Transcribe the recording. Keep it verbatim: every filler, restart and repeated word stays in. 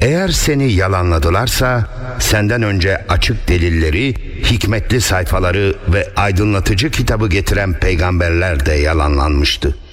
Eğer seni yalanladılarsa senden önce açık delilleri, hikmetli sayfaları ve aydınlatıcı kitabı getiren peygamberler de yalanlanmıştı.